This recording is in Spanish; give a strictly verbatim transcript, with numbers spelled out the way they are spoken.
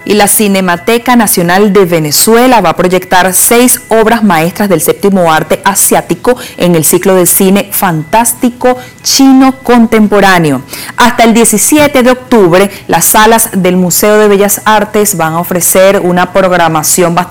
Y la Cinemateca Nacional de Venezuela va a proyectar seis obras maestras del séptimo arte asiático en el ciclo de cine fantástico chino contemporáneo. Hasta el diecisiete de octubre, las salas del Museo de Bellas Artes van a ofrecer una programación bastante